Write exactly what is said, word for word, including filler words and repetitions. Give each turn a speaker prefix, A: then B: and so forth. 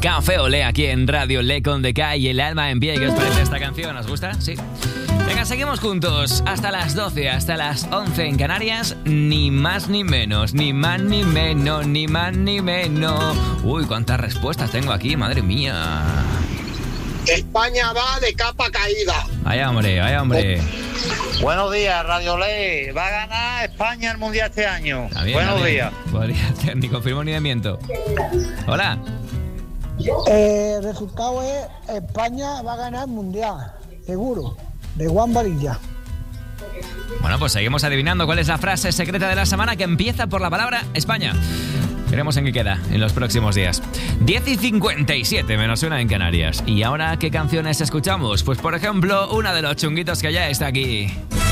A: Café Olé aquí en Radio Le con D K y el alma en pie. ¿Qué os parece esta canción? ¿Os gusta? Sí. Venga, seguimos juntos hasta las doce, hasta las once en Canarias. Ni más ni menos, ni más ni menos, ni más ni menos. Uy, cuántas respuestas tengo aquí, madre mía.
B: España va de capa caída.
A: Vaya hombre, vaya hombre.
C: Buenos días, Radio Ley. Va a ganar España el Mundial este año.
A: Bien,
C: Buenos días.
A: Podría ser, ni confirmo ni de miento. Hola.
D: Eh, el resultado es España va a ganar el Mundial, seguro, de Juan Varilla.
A: Bueno, pues seguimos adivinando cuál es la frase secreta de la semana que empieza por la palabra España. Veremos en qué queda en los próximos días. diez y cincuenta y siete menos una en Canarias. ¿Y ahora qué canciones escuchamos? Pues por ejemplo, una de los chunguitos que ya está aquí.